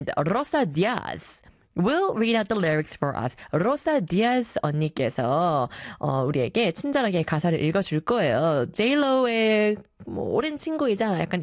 Rosa Diaz will read out the lyrics for us. 로사 디아스 언니께서 우리에게 친절하게 가사를 읽어줄 거예요. 제일로의 뭐 오랜 친구이자 약간